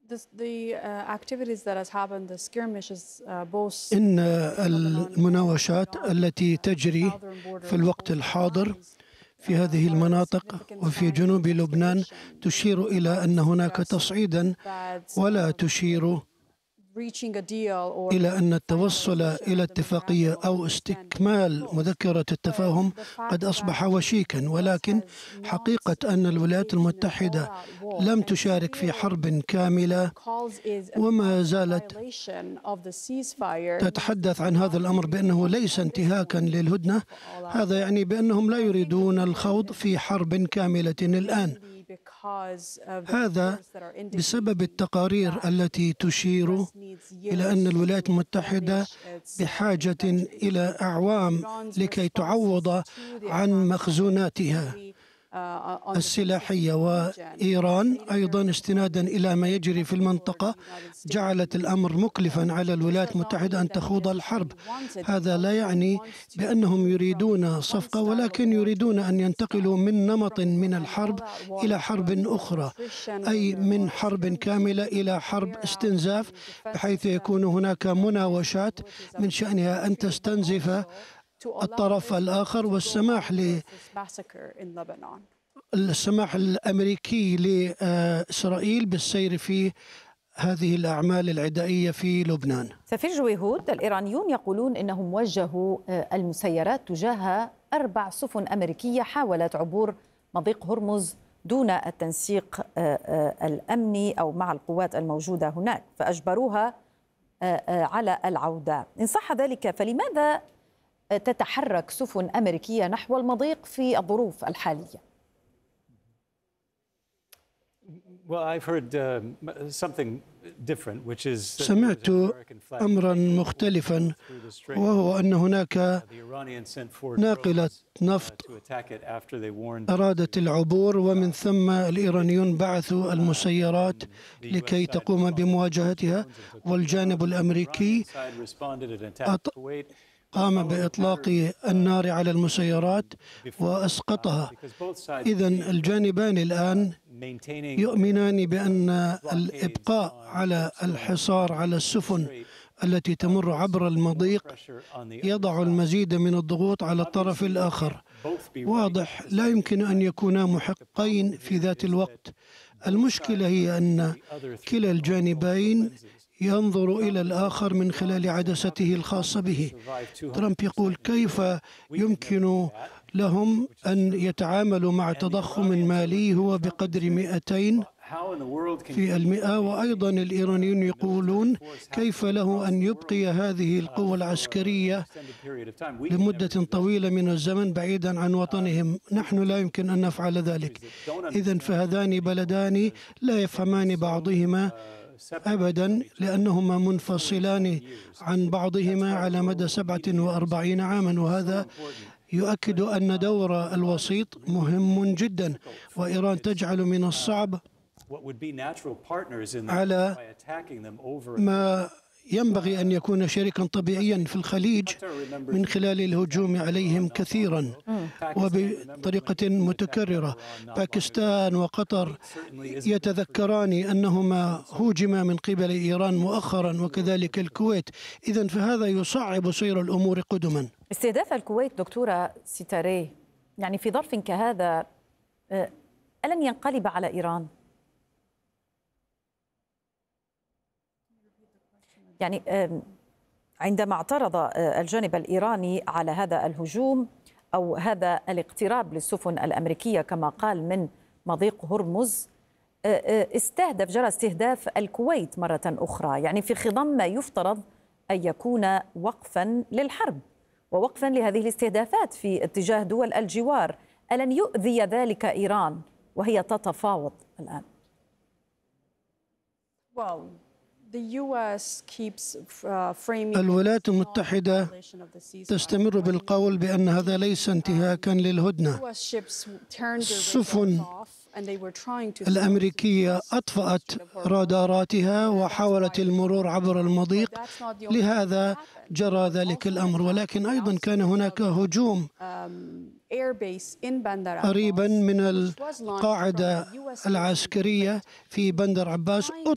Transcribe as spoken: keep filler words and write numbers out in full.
إن المناوشات التي تجري في الوقت الحاضر في هذه المناطق وفي جنوب لبنان تشير إلى أن هناك تصعيدا، ولا تشير إلى أن التوصل إلى اتفاقية أو استكمال مذكرة التفاهم قد أصبح وشيكا. ولكن حقيقة أن الولايات المتحدة لم تشارك في حرب كاملة وما زالت تتحدث عن هذا الأمر بأنه ليس انتهاكا للهدنة، هذا يعني بأنهم لا يريدون الخوض في حرب كاملة الآن. هذا بسبب التقارير التي تشير إلى أن الولايات المتحدة بحاجة إلى أعوام لكي تعوض عن مخزوناتها السلاحية. وإيران أيضا استنادا إلى ما يجري في المنطقة جعلت الأمر مكلفا على الولايات المتحدة أن تخوض الحرب. هذا لا يعني بأنهم يريدون صفقة، ولكن يريدون أن ينتقلوا من نمط من الحرب إلى حرب أخرى، أي من حرب كاملة إلى حرب استنزاف، بحيث يكون هناك مناوشات من شأنها أن تستنزف الطرف الآخر، والسماح ل السماح الأمريكي لإسرائيل بالسير في هذه الأعمال العدائية في لبنان. سفير جويهود، الإيرانيون يقولون إنهم وجهوا المسيرات تجاه أربع سفن أمريكية حاولت عبور مضيق هرمز دون التنسيق الأمني أو مع القوات الموجودة هناك، فأجبروها على العودة. إن صح ذلك فلماذا تتحرك سفن أمريكية نحو المضيق في الظروف الحالية؟ سمعت أمرا مختلفا، وهو أن هناك ناقلة نفط أرادت العبور، ومن ثم الإيرانيون بعثوا المسيرات لكي تقوم بمواجهتها، والجانب الأمريكي قام بإطلاق النار على المسيرات وأسقطها. إذن الجانبان الآن يؤمنان بأن الإبقاء على الحصار على السفن التي تمر عبر المضيق يضع المزيد من الضغوط على الطرف الآخر. واضح لا يمكن أن يكونا محقين في ذات الوقت. المشكلة هي أن كلا الجانبين ينظر إلى الآخر من خلال عدسته الخاصة به. ترامب يقول كيف يمكن لهم أن يتعاملوا مع تضخم مالي هو بقدر مئتين في المئة، وأيضا الإيرانيون يقولون كيف له أن يبقي هذه القوة العسكرية لمدة طويلة من الزمن بعيدا عن وطنهم. نحن لا يمكن أن نفعل ذلك. إذن فهذان بلدان لا يفهمان بعضهما أبدا، لأنهما منفصلان عن بعضهما على مدى سبعة وأربعين عاما، وهذا يؤكد أن دور الوسيط مهم جدا، وإيران تجعل من الصعب على ما ينبغي أن يكون شريكا طبيعيا في الخليج من خلال الهجوم عليهم كثيرا وبطريقة متكررة. باكستان وقطر يتذكران أنهما هوجما من قبل إيران مؤخرا، وكذلك الكويت. إذن فهذا يصعب سير الأمور قدما. استهداف الكويت دكتورة سيتاري يعني في ظرف كهذا ألن ينقلب على إيران؟ يعني عندما اعترض الجانب الإيراني على هذا الهجوم أو هذا الاقتراب للسفن الأمريكية كما قال من مضيق هرمز، استهدف جرى استهداف الكويت مرة أخرى، يعني في خضم ما يفترض أن يكون وقفا للحرب ووقفا لهذه الاستهدافات في اتجاه دول الجوار. ألن يؤذي ذلك إيران وهي تتفاوض الآن؟ الولايات المتحدة تستمر بالقول بأن هذا ليس انتهاكا للهدنة. السفن الأمريكية أطفأت راداراتها وحاولت المرور عبر المضيق، لهذا جرى ذلك الأمر. ولكن أيضا كان هناك هجوم قريبا من القاعدة العسكرية في بندر عباس